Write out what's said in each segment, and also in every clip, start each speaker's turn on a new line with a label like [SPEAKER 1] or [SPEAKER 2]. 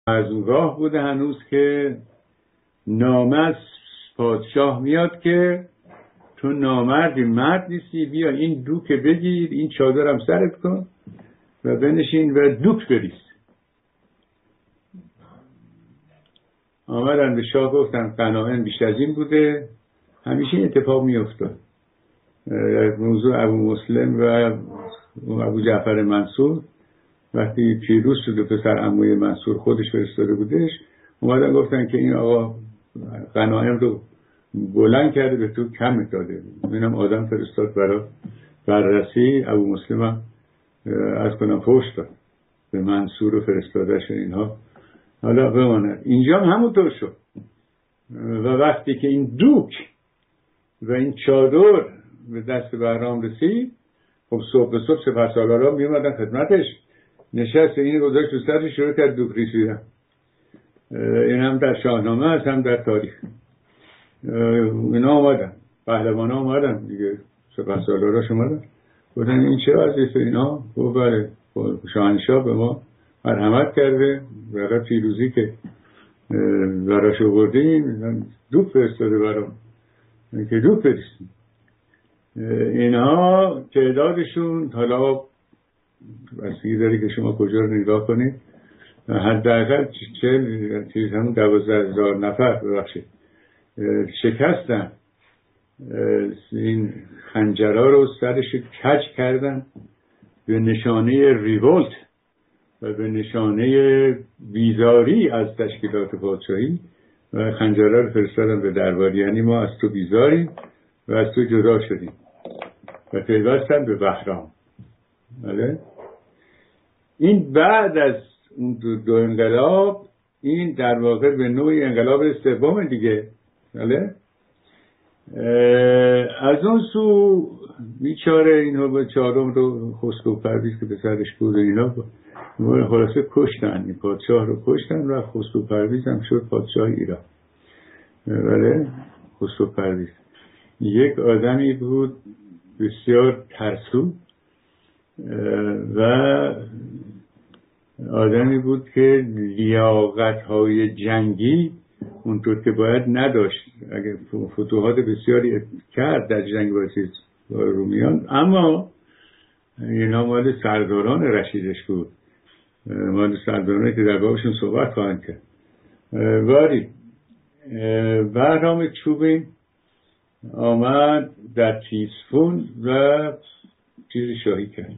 [SPEAKER 1] از اون راه بوده هنوز که نامه از پادشاه میاد که تو نامردی، مرد نیستی، بیا این دوک بگیر، این چادرم سرت کن و بنشین و دوک بریز. آمدن به شاه گفتن غنایم بیش از این بوده. همیشه این اتفاق میافتاد. موضوع ابو مسلم و ابو جعفر منصور وقتی پیروز شد و پسر عموی منصور خودش فرستاده بودش، اومدن گفتن که این آقا غنایم رو بلند کرده به تو کم داده. اینم آدم فرستاد برای بررسی. ابو مسلم هم از کنم فوش داد به منصور و فرستادش اینها. حالا بماند اینجا هم همونطور شد و وقتی که این دوک و این چادر به دست بهرام رسید، خب صبح به صبح سپهسالارا می اومدن خدمتش، نشست این گذاشت تو سرش، شروع کرد دوک ریزیدن. این هم در شاهنامه هست هم در تاریخ. اینا آمدن، پهلوان ها آمدن دیگه، سپهسالاراش اومدن گفتن این چه وضعیه اینا؟ گفت بله شاهنشاه به ما مرحمت کرده برای پیروزی که براش آوردیم، دوک فرستاده برام که دوک بریزیم. اینها تعدادشون حالا بستگی داره که شما کجا رو نگاه کنید، حداقل 12,000 نفر ببخشید شکستن. این خنجرها رو سرش کج کردن به نشانه ریولت و به نشانه بیزاری از تشکیلات پادشاهی و خنجرها رو فرستادن به دربار، یعنی ما از تو بیزاریم و از تو جدا شدیم و پیوستن به بهرام. بله این بعد از اون دو انقلاب، این در واقع به نوعی انقلاب سوم دیگه. بله از اون سو بیچاره اینها به چهارم رو خسرو پرویز که پسرش بود اینا خلاصه کشتن، این پادشاه رو کشتن و خسرو پرویز هم شد پادشاه ایران. بله خسرو پرویز یک آدمی بود بسیار ترسو و آدمی بود که لیاقت‌های جنگی اونطور که باید نداشت. اگر فتوحات بسیاری کرد در جنگ با رومیان، اما اینا مال سرداران رشیدش بود، مال سردارانی که در بابشون صحبت خواهند کرد. باری بهرام چوبین آمد در تیسفون و چیز شاهی کرد.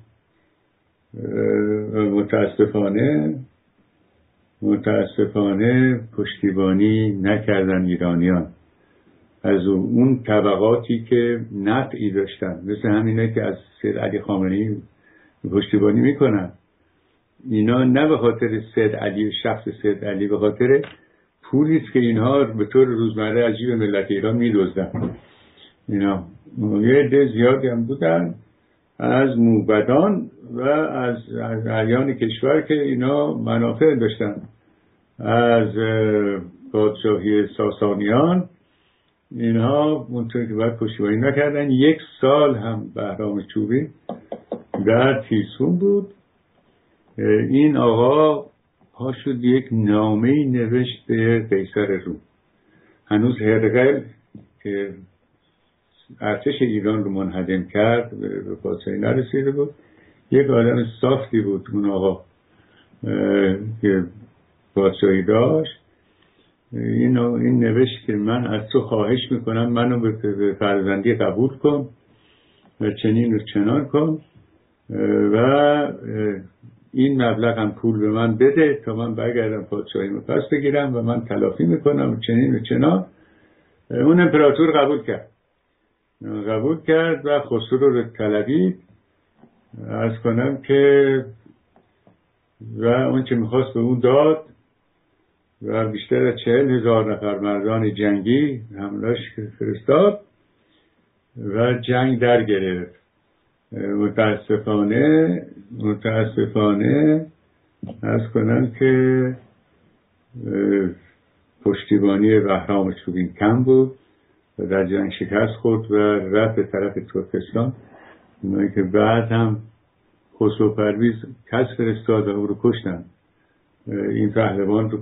[SPEAKER 1] متاسفانه پشتیبانی نکردن ایرانیان از اون طبقاتی که نطعی داشتن، مثل همینه که از سید علی خامنه‌ای پشتیبانی میکنن. اینا نه به خاطر سید علی، شخص سید علی، به خاطر پولیست که اینها به طور روزمره از جیب ملت ایران میدزدن. اینا یه عده زیادی هم بودن از موبدان و از اعیان کشور که اینا منافع داشتن از پادشاهی ساسانیان. اینها اونطور که باید پشتیبانی نکردن. 1 سال هم بهرام چوبی در تیسفون بود. این آقا ها شد یک نامه‌ای نوشت به قیصر روم. هنوز هرقل که ارتش ایران رو منهدم کرد به پادشاهی نرسیده بود. یک آدم صافی بود اون آقا که پادشاهی داشت. این نوشت که من از تو خواهش میکنم منو به فرزندی قبول کن و چنین و چنان کن و این مبلغ هم پول به من بده تا من برگردم پادشاهیمو پس بگیرم و من تلافی میکنم و چنین و چنان. اون امپراتور قبول کرد و خسرو رو طلبید. عرض کنم که و اون چه میخواست به اون داد و بیشتر از 40,000 نفر مردان جنگی حمله‌اش فرستاد و جنگ در گرفت. متاسفانه عرض کنم که پشتیبانی بهرام چوبین کم بود و در جنگ شکست خورد و رفت به طرف ترکستان. اونایی که بعد هم خسرو پرویز کس فرستاد و او رو کشتن این پهلوان رو